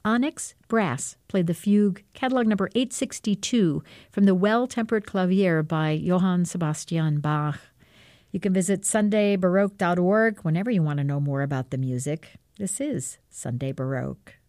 Onyx Brass played the fugue, catalog number 862, from the Well-Tempered Clavier by Johann Sebastian Bach. You can visit sundaybaroque.org whenever you want to know more about the music. This is Sunday Baroque.